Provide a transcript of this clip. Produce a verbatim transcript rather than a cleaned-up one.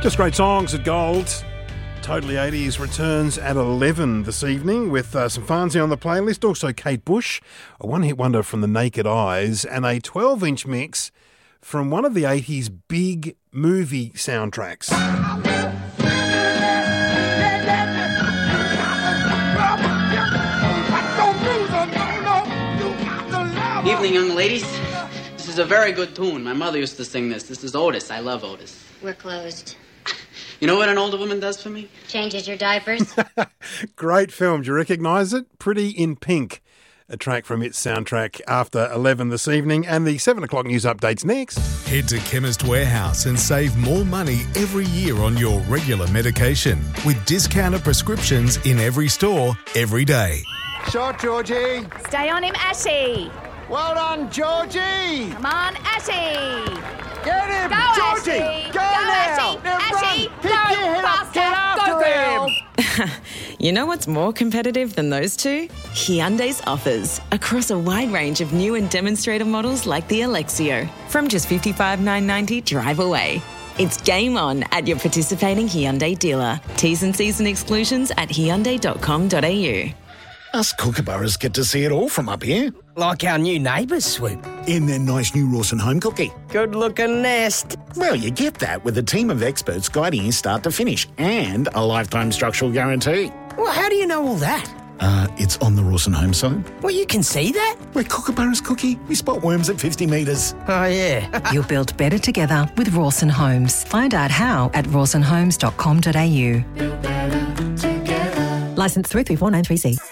Just great songs at Gold. Totally eighties returns at eleven this evening with uh, some Farnsey on the playlist. Also Kate Bush, a one-hit wonder from the Naked Eyes, and a twelve-inch mix from one of the eighties big movie soundtracks. Evening, young ladies. This is a very good tune. My mother used to sing this. This is Otis. I love Otis. We're closed. You know what an older woman does for me? Changes your diapers. Great film. Do you recognise it? Pretty in Pink, a track from its soundtrack after eleven this evening. And the seven o'clock news update's next. Head to Chemist Warehouse and save more money every year on your regular medication with discounted prescriptions in every store, every day. Shot, Georgie. Stay on him, Ashy. Well done, Georgie. Come on, Ashy. Get him, Go, Georgie. Ashy. Go, Go, now. Ashy. Now Ashy. run. Go, Get your head up. faster. Get after Go, girl. him. You know what's more competitive than those two? Hyundai's offers across a wide range of new and demonstrator models like the Alexio. From just fifty-five thousand nine hundred ninety dollars drive away. It's game on at your participating Hyundai dealer. T's and C's and exclusions at hyundai dot com dot a u. Us kookaburras get to see it all from up here. Like our new neighbours, Swoop. In their nice new Rawson home cookie. Good-looking nest. Well, you get that with a team of experts guiding you start to finish and a lifetime structural guarantee. Well, how do you know all that? Uh, it's on the Rawson home side. Well, you can see that? We're kookaburras, Cookie. We spot worms at fifty metres. Oh, yeah. You'll build better together with Rawson Homes. Find out how at rawson homes dot com dot a u. Licence three three four nine three C.